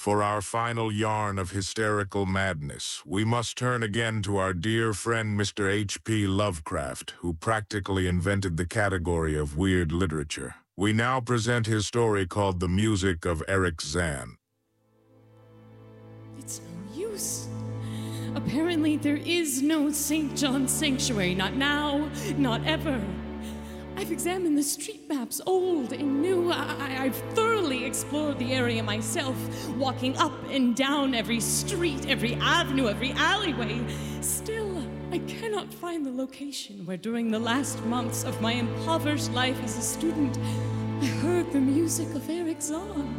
For our final yarn of hysterical madness, we must turn again to our dear friend Mr. H.P. Lovecraft, who practically invented the category of weird literature. We now present his story called The Music of Eric Zahn. It's no use. Apparently there is no St. John's Sanctuary, not now, not ever. I've examined the street maps, old and new. I've thoroughly explored the area myself, walking up and down every street, every avenue, every alleyway. Still, I cannot find the location where during the last months of my impoverished life as a student, I heard the music of Eric Zahn.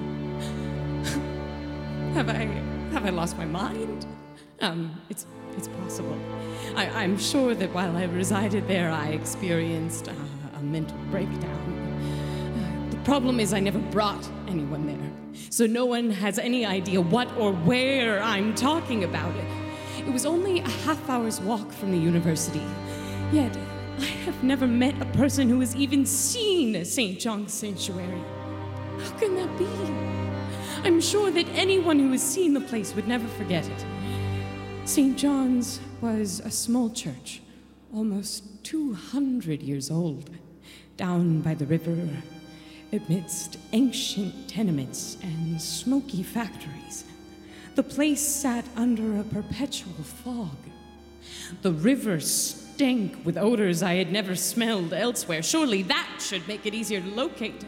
Have I lost my mind? It's possible. I'm sure that while I resided there, I experienced a mental breakdown. The problem is I never brought anyone there, so no one has any idea what or where I'm talking about it. It was only a half-hour's walk from the university, yet I have never met a person who has even seen St. John's Sanctuary. How can that be? I'm sure that anyone who has seen the place would never forget it. St. John's was a small church, almost 200 years old, down by the river, amidst ancient tenements and smoky factories. The place sat under a perpetual fog. The river stank with odors I had never smelled elsewhere. Surely that should make it easier to locate.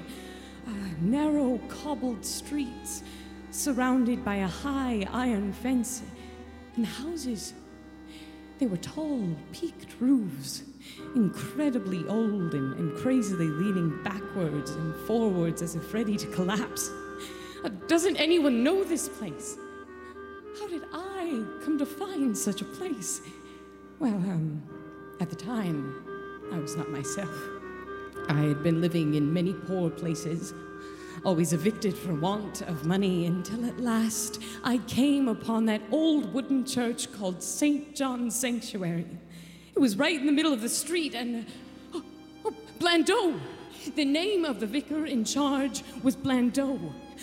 Narrow cobbled streets, surrounded by a high iron fence, and houses. They were tall, peaked roofs, incredibly old and crazily leaning backwards and forwards as if ready to collapse. Doesn't anyone know this place? How did I come to find such a place? Well, at the time, I was not myself. I had been living in many poor places, always evicted for want of money, until at last I came upon that old wooden church called St. John's Sanctuary. It was right in the middle of the street, and Blandeau! The name of the vicar in charge was Blandeau.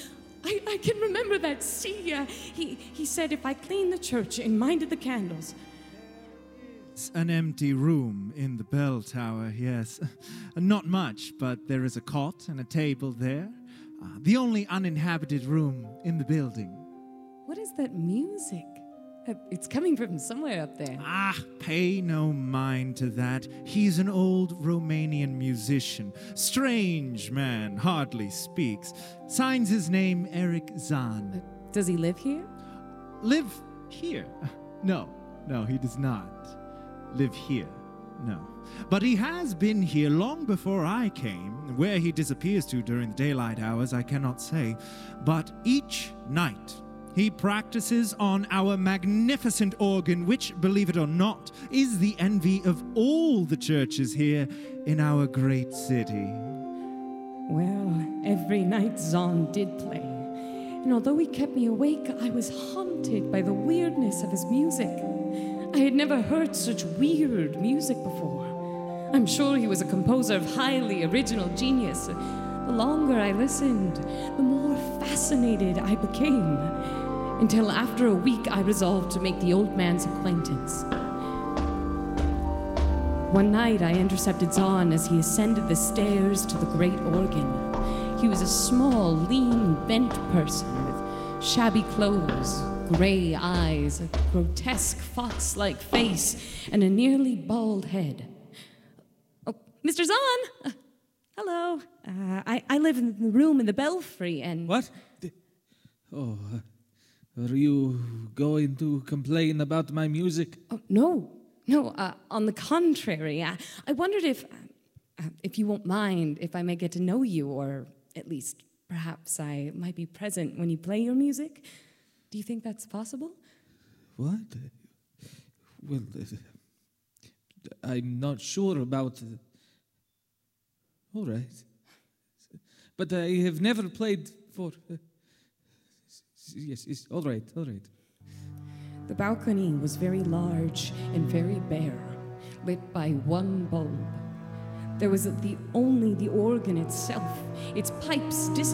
I can remember that. See, he said if I cleaned the church and minded the candles. It's an empty room in the bell tower, yes. Not much, but there is a cot and a table there. The only uninhabited room in the building. What is that music? It's coming from somewhere up there. Pay no mind to that. He's an old Romanian musician. Strange man, hardly speaks. Signs his name Eric Zahn. Does he live here? Live here? No, he does not live here. No. But he has been here long before I came. Where he disappears to during the daylight hours, I cannot say. But each night, he practices on our magnificent organ, which, believe it or not, is the envy of all the churches here in our great city. Well, every night Zahn did play. And although he kept me awake, I was haunted by the weirdness of his music. I had never heard such weird music before. I'm sure he was a composer of highly original genius. The longer I listened, the more fascinated I became, until after a week I resolved to make the old man's acquaintance. One night I intercepted Zahn as he ascended the stairs to the great organ. He was a small, lean, bent person with shabby clothes, gray eyes, a grotesque fox-like face, and a nearly bald head. Oh, Mr. Zahn! Hello. I live in the room in the belfry, and... What? Are you going to complain about my music? Oh, no. On the contrary. I wondered if you won't mind if I may get to know you, or at least perhaps I might be present when you play your music. Do you think that's possible? What? Well, I'm not sure about... All right. But I have never played for... Yes, all right. The balcony was very large and very bare, lit by one bulb. There was only the organ itself, its pipes